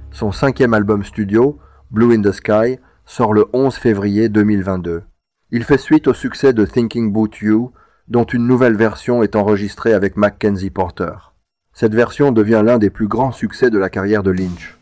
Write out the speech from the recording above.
Son 5e album studio, Blue in the Sky, sort le 11 février 2022. Il fait suite au succès de Thinking About You, dont une nouvelle version est enregistrée avec Mackenzie Porter. Cette version devient l'un des plus grands succès de la carrière de Lynch.